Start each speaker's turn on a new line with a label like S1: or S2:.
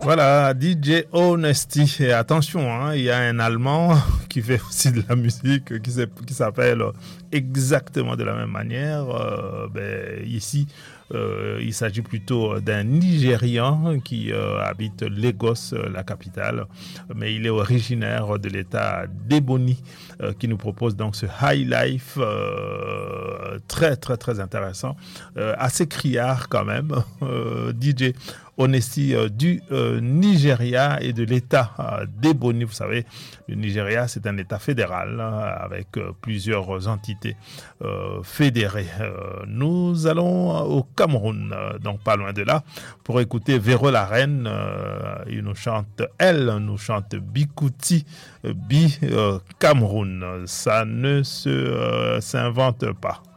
S1: Voilà, DJ Honesty. Et attention, hein, il y a un Allemand qui fait aussi de la musique qui s'appelle exactement de la même manière. Ici, il s'agit plutôt d'un Nigérian qui habite Lagos, la capitale, mais il est originaire de l'État d'Ebony, qui nous propose donc ce High Life très très très intéressant, assez criard quand même. DJ Honesty du Nigeria et de l'État d'Ebony. Vous savez, le Nigeria, c'est un État fédéral avec plusieurs entités fédérées. Nous allons au Cameroun, donc pas loin de là, pour écouter Véro la Reine. Elle nous chante Bikouti, Cameroun. Ça ne s'invente pas.